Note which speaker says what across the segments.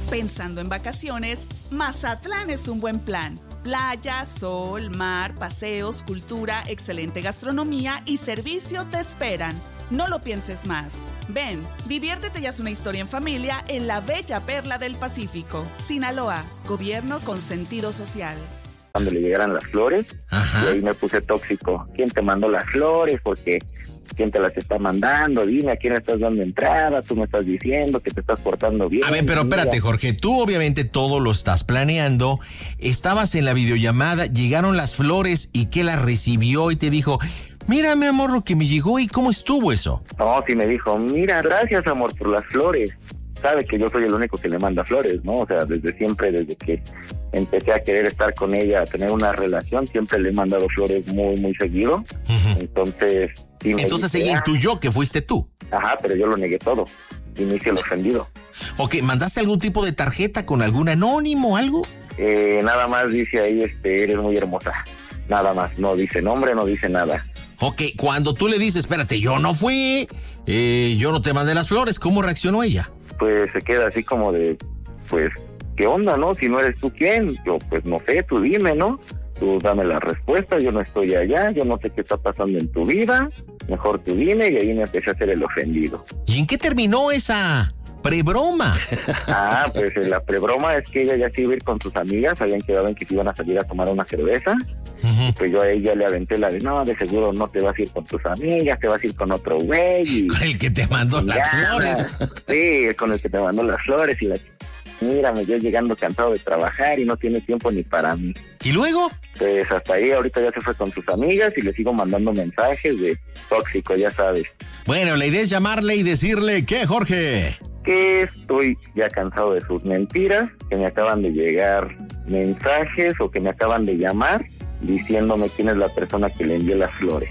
Speaker 1: Pensando en vacaciones, Mazatlán es un buen plan. Playa, sol, mar, paseos, cultura, excelente gastronomía y servicio te esperan. No lo pienses más. Ven, diviértete y haz una historia en familia en la bella perla del Pacífico. Sinaloa, gobierno con sentido social.
Speaker 2: Cuando le llegaran las flores, y ahí me puse tóxico. ¿Quién te mandó las flores? Porque ¿quién te las está mandando? Dime, ¿a quién le estás dando entrada? Tú me estás diciendo que te estás portando bien.
Speaker 3: A ver, pero espérate, Jorge, tú obviamente todo lo estás planeando. Estabas en la videollamada, llegaron las flores y que las recibió y te dijo, mira, mi amor, lo que me llegó. ¿Y cómo estuvo eso?
Speaker 2: No, sí me dijo, mira, gracias, amor, por las flores. Sabe que yo soy el único que le manda flores, ¿no? O sea, desde siempre, desde que empecé a querer estar con ella, a tener una relación, siempre le he mandado flores muy, muy seguido. Entonces... sí,
Speaker 3: entonces ella intuyó que fuiste tú.
Speaker 2: Ajá, pero yo lo negué todo. Y me hice el ofendido.
Speaker 3: Ok, ¿mandaste algún tipo de tarjeta con algún anónimo o algo?
Speaker 2: Nada más dice ahí, eres muy hermosa. Nada más, no dice nombre, no dice nada.
Speaker 3: Ok, cuando tú le dices, espérate, yo no fui, yo no te mandé las flores, ¿cómo reaccionó ella?
Speaker 2: Pues se queda así como de, pues, ¿qué onda, no? Si no eres tú, ¿quién? Yo, pues, no sé, tú dime, ¿no? Tú dame la respuesta, yo no estoy allá, yo no sé qué está pasando en tu vida, mejor tú dime, y ahí me empecé a hacer el ofendido.
Speaker 3: ¿Y en qué terminó esa prebroma?
Speaker 2: Pues la prebroma es que ella ya se iba a ir con sus amigas, habían quedado en que se iban a salir a tomar una cerveza, y pues yo a ella le aventé la de, no, de seguro no te vas a ir con tus amigas, te vas a ir con otro güey.
Speaker 3: Con el que te mandó las flores.
Speaker 2: Sí, con el que te mandó las flores y la... Mírame, yo llegando cansado de trabajar y no tiene tiempo ni para mí.
Speaker 3: ¿Y luego?
Speaker 2: Pues hasta ahí, ahorita ya se fue con sus amigas y le sigo mandando mensajes de tóxico, ya sabes.
Speaker 3: Bueno, la idea es llamarle y decirle, ¿qué, Jorge?
Speaker 2: Que estoy ya cansado de sus mentiras, que me acaban de llegar mensajes o que me acaban de llamar diciéndome quién es la persona que le envió las flores.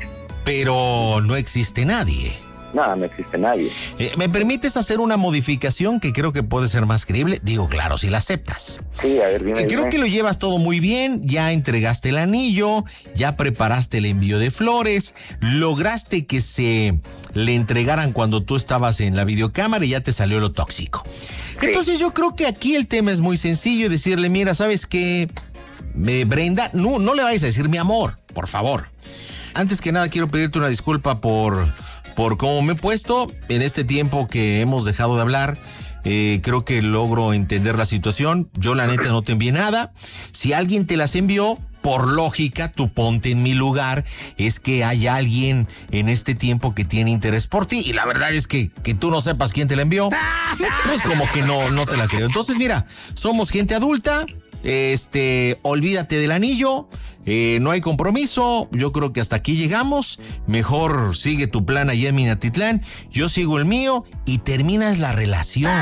Speaker 3: Pero no existe nadie.
Speaker 2: Nada, no existe nadie.
Speaker 3: ¿Me permites hacer una modificación que creo que puede ser más creíble? Digo, claro, si la aceptas.
Speaker 2: Sí, a ver, dime.
Speaker 3: Creo que lo llevas todo muy bien, ya entregaste el anillo, ya preparaste el envío de flores, lograste que se le entregaran cuando tú estabas en la videocámara y ya te salió lo tóxico. Sí. Entonces yo creo que aquí el tema es muy sencillo, decirle, mira, ¿sabes qué? Brenda, no le vayas a decir mi amor, por favor. Antes que nada quiero pedirte una disculpa por cómo me he puesto en este tiempo que hemos dejado de hablar. Creo que logro entender la situación. Yo la neta no te envié nada. Si alguien te las envió, por lógica, tú ponte en mi lugar. Es que hay alguien en este tiempo que tiene interés por ti. Y la verdad es que tú no sepas quién te la envió, pues como que no te la creo. Entonces mira, somos gente adulta. Olvídate del anillo, no hay compromiso, yo creo que hasta aquí llegamos, mejor sigue tu plan allá en Minatitlán, yo sigo el mío y terminas la relación.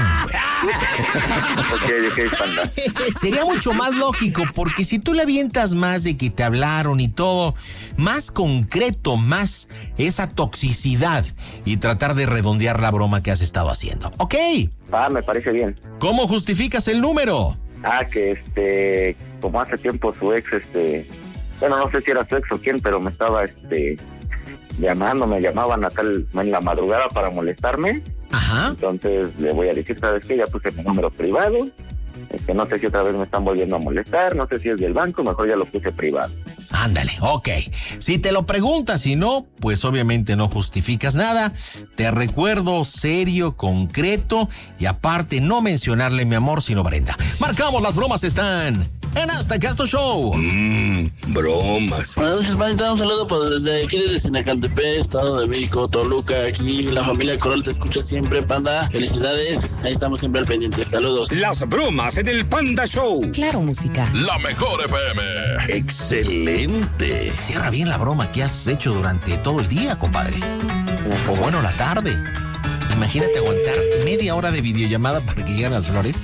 Speaker 3: Sería mucho más lógico, porque si tú le avientas más de que te hablaron y todo, más concreto, más esa toxicidad y tratar de redondear la broma que has estado haciendo, ¿ok?
Speaker 2: Me parece bien.
Speaker 3: ¿Cómo justificas el número?
Speaker 2: Que como hace tiempo su ex, bueno, no sé si era su ex o quién, pero me estaba, llamando, me llamaban en la madrugada para molestarme. Ajá. Entonces le voy a decir, ¿sabes qué? Ya puse mi número privado, no sé si otra vez me están volviendo a molestar, no sé si es del banco, mejor ya lo puse privado.
Speaker 3: Ándale, ok. Si te lo preguntas, si no, pues obviamente no justificas nada. Te recuerdo serio, concreto y aparte no mencionarle mi amor, sino Brenda. Marcamos, las bromas están en Hasta Casto Show.
Speaker 4: Bromas. Buenas noches, manita. Un saludo desde aquí, desde Sinacantepec, Estado de México, Toluca. Aquí la familia Coral te escucha siempre, Panda. Felicidades. Ahí estamos siempre al pendiente. Saludos.
Speaker 5: Las bromas en el Panda Show.
Speaker 6: Claro, música.
Speaker 5: La mejor FM.
Speaker 3: Excelente. Cierra bien la broma que has hecho durante todo el día, compadre. O bueno, la tarde. Imagínate aguantar media hora de videollamada para que lleguen las flores.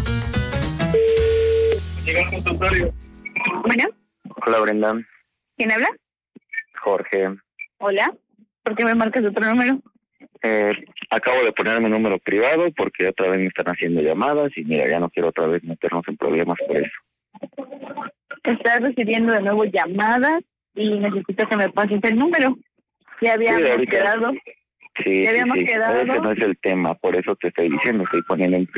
Speaker 7: Bueno.
Speaker 2: Hola, Brenda.
Speaker 7: ¿Quién habla?
Speaker 2: Jorge.
Speaker 7: Hola. ¿Por qué me marcas otro número?
Speaker 2: Acabo de poner mi número privado porque otra vez me están haciendo llamadas y mira, ya no quiero otra vez meternos en problemas por eso.
Speaker 7: Estás recibiendo de nuevo llamadas y necesito que me pases el número. Ya habíamos quedado.
Speaker 2: Sí,
Speaker 7: ya habíamos quedado.
Speaker 2: Ese no es el tema, por eso te estoy diciendo, estoy poniendo en